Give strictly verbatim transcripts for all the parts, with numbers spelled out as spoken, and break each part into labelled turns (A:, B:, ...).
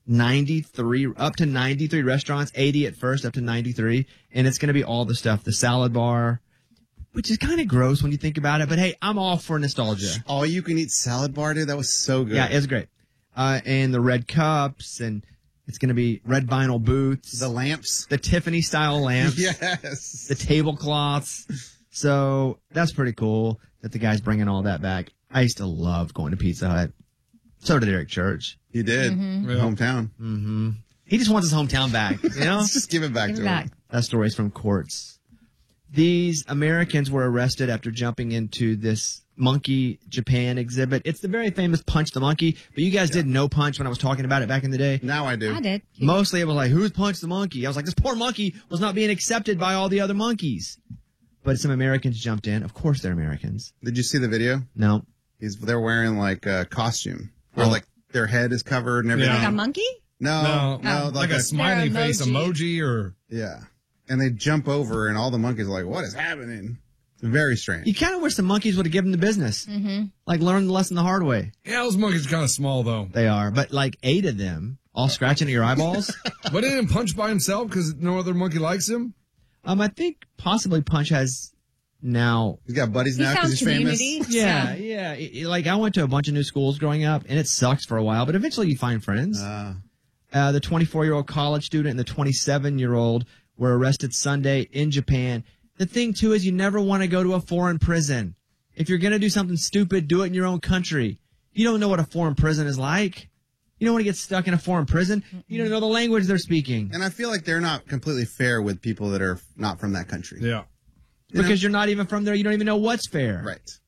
A: ninety-three, up to ninety-three restaurants, eighty at first, up to ninety-three. And it's going to be all the stuff, the salad bar, which is kind of gross when you think about it. But hey, I'm all for nostalgia.
B: All you can eat salad bar, dude. That was so good.
A: Yeah, it was great. Uh, and the red cups, and it's going to be red vinyl booths.
B: The lamps.
A: The Tiffany style lamps.
B: Yes.
A: The tablecloths. So that's pretty cool that the guy's bringing all that back. I used to love going to Pizza Hut. So did Eric Church.
B: He did.
C: Mm-hmm.
B: Yeah. Hometown.
A: Mm-hmm. He just wants his hometown back, you know?
B: Let's just give it back
C: Give
B: to
C: it
B: him.
C: back.
A: That story's from Courts. These Americans were arrested after jumping into this Monkey Japan exhibit. It's the very famous Punch the Monkey, but you guys did no punch when I was talking about it back in the day.
B: Now I do.
C: I did.
A: Mostly it was like, who's Punch the Monkey? I was like, this poor monkey was not being accepted by all the other monkeys. But some Americans jumped in. Of course they're Americans.
B: Did you see the video?
A: No.
B: He's they're wearing like a costume where
A: Oh.
B: like their head is covered and everything.
C: Like
D: Yeah.
C: a monkey?
B: No,
D: No,
B: no,
C: Oh.
D: like, a smiley
C: Their
D: face emoji or
B: yeah. And they jump over and all the monkeys are like, what is happening? It's very strange.
A: You kind of wish the monkeys would have given the business.
C: Mm-hmm.
A: Like, learn the lesson the hard way.
D: yeah, those monkeys are kind of small though.
A: They are. But like eight of them, all scratching at your eyeballs.
D: But he didn't punch by himself because no other monkey likes him.
A: um, I think possibly Punch has now.
B: He's got buddies
C: He
B: now
C: found
B: because he's famous.
C: community.
A: Yeah, yeah. It- it- like, I went to a bunch of new schools growing up, and it sucks for a while, but eventually you find friends.
B: Uh,
A: Uh, the twenty-four-year-old college student and the twenty-seven-year-old were arrested Sunday in Japan. The thing, too, is you never want to go to a foreign prison. If you're going to do something stupid, do it in your own country. You don't know what a foreign prison is like. You don't want to get stuck in a foreign prison. You don't know the language they're speaking.
B: and I feel like they're not completely fair with people that are not from that country.
D: Yeah.
B: You know?
A: Because you're not even from there. You don't even know what's fair.
B: Right.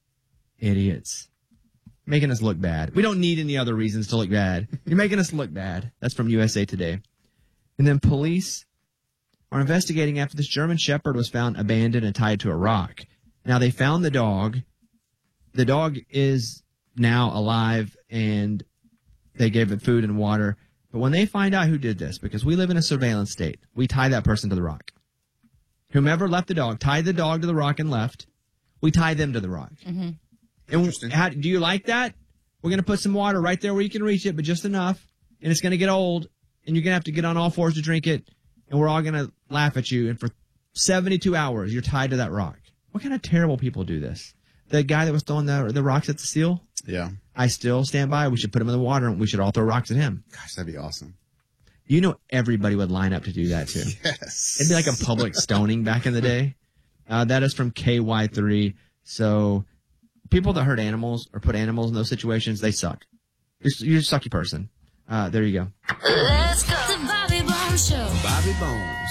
A: Idiots. Making us look bad. We don't need any other reasons to look bad. You're making us look bad. That's from U S A Today. And then police are investigating after this German Shepherd was found abandoned and tied to a rock. Now, they found the dog. The dog is now alive, and they gave it food and water. But when they find out who did this, because we live in a surveillance state, we tie that person to the rock. Whomever left the dog, tied the dog to the rock and left, we tie them to the rock.
C: Mm-hmm.
A: And
B: Interesting.
A: how, do you like that? We're going to put some water right there where you can reach it, but just enough. And it's going to get old, and you're going to have to get on all fours to drink it. And we're all going to laugh at you. And for seventy-two hours, you're tied to that rock. What kind of terrible people do this? The guy that was throwing the, the rocks at the seal?
B: Yeah.
A: I still stand by. We should put him in the water, and we should all throw rocks at him.
B: Gosh, that'd be awesome.
A: You know everybody would line up to do that, too.
B: Yes.
A: It'd be like a public stoning back in the day. Uh, that is from K Y three. So people that hurt animals or put animals in those situations, they suck. You're, you're a sucky person. Uh, there you go.
E: Let's go. The Bobby Bones Show.
B: Bobby Bones.